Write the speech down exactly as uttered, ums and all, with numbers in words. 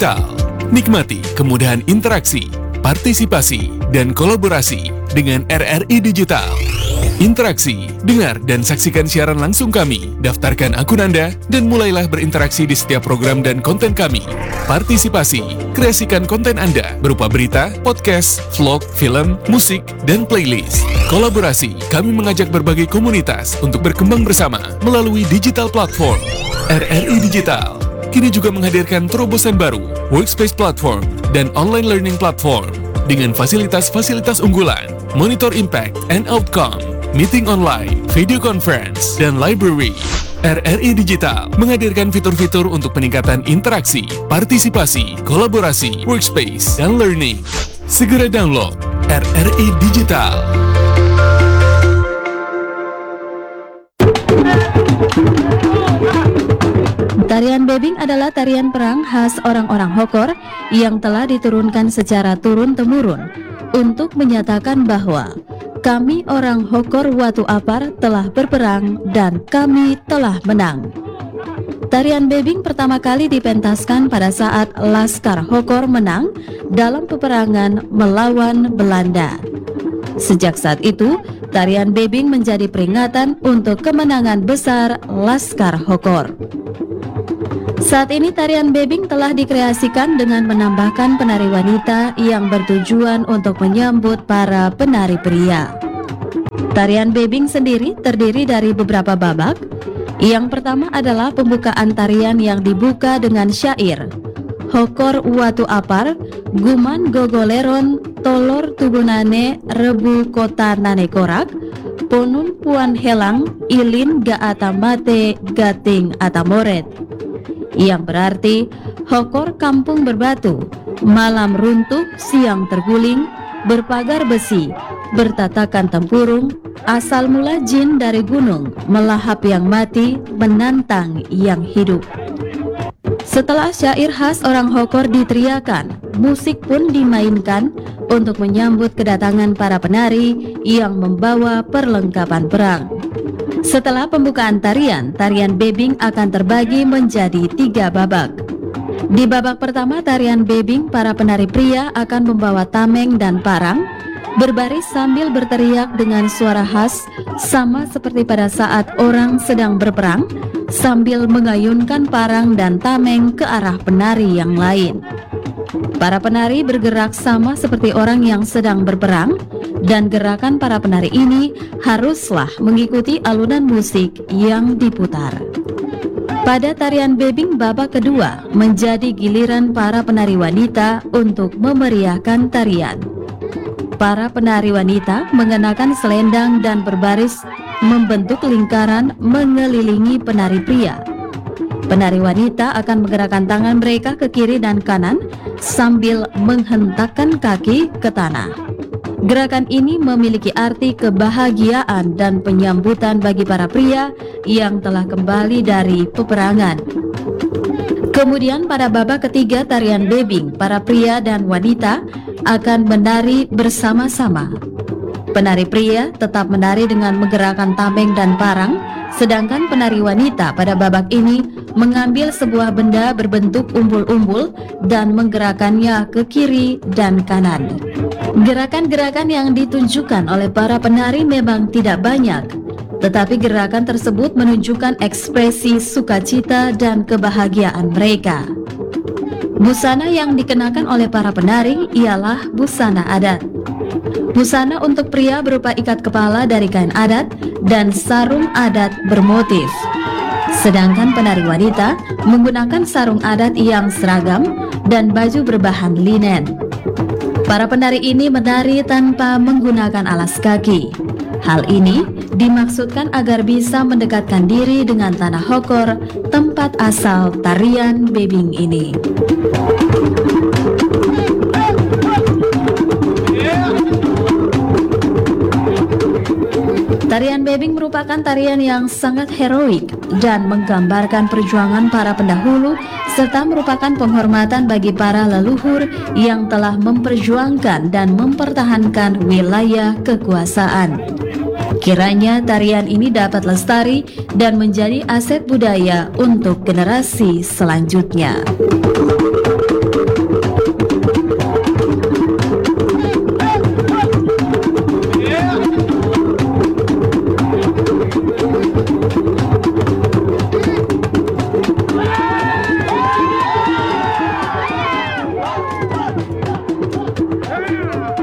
Digital. Nikmati kemudahan interaksi, partisipasi, dan kolaborasi dengan R R I Digital. Interaksi, dengar dan saksikan siaran langsung kami, daftarkan akun Anda, dan mulailah berinteraksi di setiap program dan konten kami. Partisipasi, kreasikan konten Anda berupa berita, podcast, vlog, film, musik, dan playlist. Kolaborasi, kami mengajak berbagai komunitas untuk berkembang bersama melalui digital platform. R R I Digital kini juga menghadirkan terobosan baru, workspace platform, dan online learning platform dengan fasilitas-fasilitas unggulan, monitor impact and outcome, meeting online, video conference, dan library. R R I Digital menghadirkan fitur-fitur untuk peningkatan interaksi, partisipasi, kolaborasi, workspace, dan learning. Segera download R R I Digital. Tarian bebing adalah tarian perang khas orang-orang Hokor yang telah diturunkan secara turun-temurun untuk menyatakan bahwa kami orang Hokor Watu Apar telah berperang dan kami telah menang. Tarian bebing pertama kali dipentaskan pada saat Laskar Hokor menang dalam peperangan melawan Belanda. Sejak saat itu, tarian bebing menjadi peringatan untuk kemenangan besar Laskar Hokor. Saat ini tarian bebing telah dikreasikan dengan menambahkan penari wanita yang bertujuan untuk menyambut para penari pria. Tarian bebing sendiri terdiri dari beberapa babak. Yang pertama adalah pembukaan tarian yang dibuka dengan syair Hokor Watu Apar, Guman Gogoleron, Tolor Tubunane, Rebu Kota Nane Korak, Ponun Puan Helang, Ilin Gaata Mate, Gating Atamoret. Yang berarti Hokor kampung berbatu, malam runtuh, siang terguling, berpagar besi, bertatakan tempurung, asal mula jin dari gunung, melahap yang mati, menantang yang hidup. Setelah syair khas orang Hokor diteriakan, musik pun dimainkan untuk menyambut kedatangan para penari yang membawa perlengkapan perang. Setelah pembukaan tarian, tarian bebing akan terbagi menjadi tiga babak. Di babak pertama tarian bebing, para penari pria akan membawa tameng dan parang, berbaris sambil berteriak dengan suara khas sama seperti pada saat orang sedang berperang, sambil mengayunkan parang dan tameng ke arah penari yang lain. Para penari bergerak sama seperti orang yang sedang berperang, dan gerakan para penari ini haruslah mengikuti alunan musik yang diputar. Pada tarian bebing babak kedua menjadi giliran para penari wanita untuk memeriahkan tarian. Para penari wanita mengenakan selendang dan berbaris membentuk lingkaran mengelilingi penari pria. Penari wanita akan menggerakkan tangan mereka ke kiri dan kanan sambil menghentakkan kaki ke tanah. Gerakan ini memiliki arti kebahagiaan dan penyambutan bagi para pria yang telah kembali dari peperangan. Kemudian pada babak ketiga tarian bebing, para pria dan wanita akan menari bersama-sama. Penari pria tetap menari dengan menggerakkan tameng dan parang, sedangkan penari wanita pada babak ini mengambil sebuah benda berbentuk umbul-umbul dan menggerakkannya ke kiri dan kanan. Gerakan-gerakan yang ditunjukkan oleh para penari memang tidak banyak, tetapi gerakan tersebut menunjukkan ekspresi sukacita dan kebahagiaan mereka. Busana yang dikenakan oleh para penari ialah busana adat. Busana untuk pria berupa ikat kepala dari kain adat dan sarung adat bermotif. Sedangkan penari wanita menggunakan sarung adat yang seragam dan baju berbahan linen. Para penari ini menari tanpa menggunakan alas kaki. Hal ini dimaksudkan agar bisa mendekatkan diri dengan tanah Hokor, tempat asal tarian bebing ini. Tarian bebing merupakan tarian yang sangat heroik dan menggambarkan perjuangan para pendahulu serta merupakan penghormatan bagi para leluhur yang telah memperjuangkan dan mempertahankan wilayah kekuasaan. Kiranya tarian ini dapat lestari dan menjadi aset budaya untuk generasi selanjutnya. Wabarakatuh.